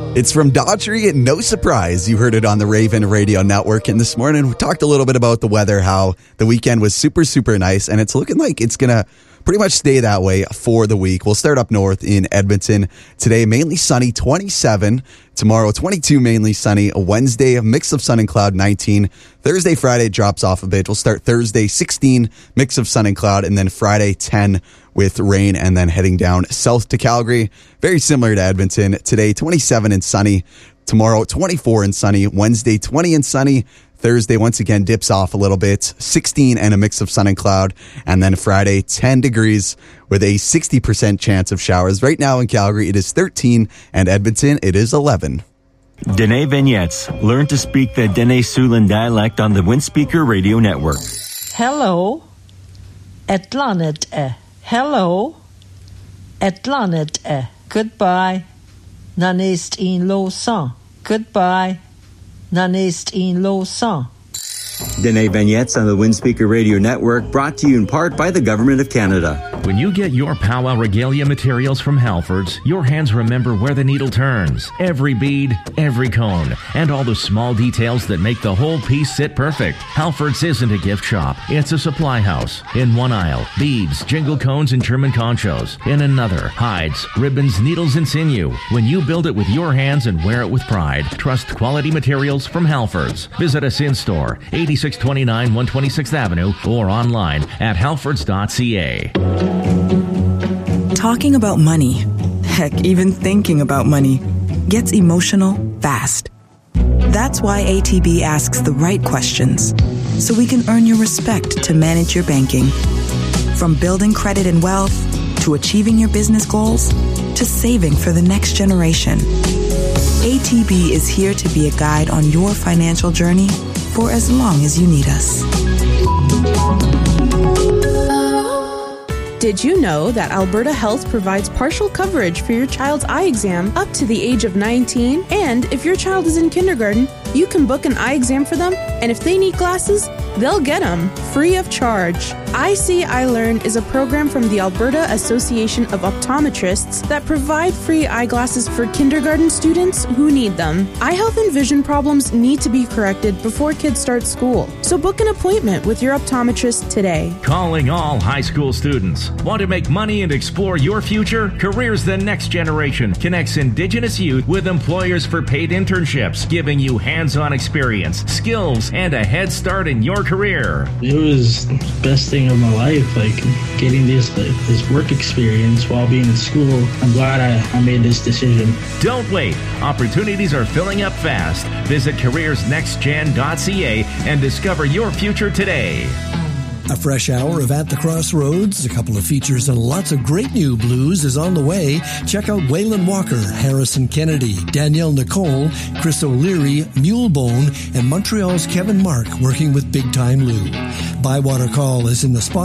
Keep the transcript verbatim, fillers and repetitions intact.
It's from Daughtry, no surprise. You heard it on the Raven Radio Network. And this morning we talked a little bit about the weather, how the weekend was super, super nice. And it's looking like it's going to pretty much stay that way for the week. We'll start up north in Edmonton. Today, mainly sunny, twenty-seven. Tomorrow, twenty-two, mainly sunny. Wednesday, a mix of sun and cloud, nineteen. Thursday, Friday drops off a bit. We'll start Thursday, sixteen, mix of sun and cloud. And then Friday, ten with rain, and then heading down south to Calgary. Very similar to Edmonton. Today, twenty-seven and sunny. Tomorrow, twenty-four and sunny. Wednesday, twenty and sunny. Thursday, once again, dips off a little bit, sixteen and a mix of sun and cloud. And then Friday, ten degrees with a sixty percent chance of showers. Right now in Calgary, it is thirteen, and Edmonton, it is eleven. Dene Vignettes. Learn to speak the Dene Siouxland dialect on the Windspeaker Radio Network. Hello. Etlanet e. Hello. Etlanet e. Goodbye. Nanist in lo sang. Goodbye. Nanist in lo sang. Dene Vignettes on the Windspeaker Radio Network, brought to you in part by the Government of Canada. When you get your Powwow Regalia materials from Halfords, your hands remember where the needle turns. Every bead, every cone, and all the small details that make the whole piece sit perfect. Halfords isn't a gift shop. It's a supply house. In one aisle, beads, jingle cones, and German conchos. In another, hides, ribbons, needles, and sinew. When you build it with your hands and wear it with pride, trust quality materials from Halfords. Visit us in-store, eighty-six twenty-nine one twenty-sixth Avenue, or online at halfords dot c a. Talking about money, heck, even thinking about money, gets emotional fast. That's why A T B asks the right questions, so we can earn your respect to manage your banking. From building credit and wealth, to achieving your business goals, to saving for the next generation. A T B is here to be a guide on your financial journey for as long as you need us. Did you know that Alberta Health provides partial coverage for your child's eye exam up to the age of nineteen? And if your child is in kindergarten, you can book an eye exam for them, and if they need glasses, they'll get them free of charge. I See, I Learn is a program from the Alberta Association of Optometrists that provide free eyeglasses for kindergarten students who need them. Eye health and vision problems need to be corrected before kids start school, so book an appointment with your optometrist today. Calling all high school students. Want to make money and explore your future? Careers the Next Generation connects Indigenous youth with employers for paid internships, giving you hands-on experience, skills, and a head start in your career. It was the best thing of my life, like getting this like, this work experience while being in school. I'm glad I, I made this decision. Don't wait. Opportunities are filling up fast. Visit careers next gen dot c a and discover your future today. A fresh hour of At the Crossroads, a couple of features, and lots of great new blues is on the way. Check out Waylon Walker, Harrison Kennedy, Danielle Nicole, Chris O'Leary, Mulebone, and Montreal's Kevin Mark working with Big Time Lou. Bywater Call is in the spot.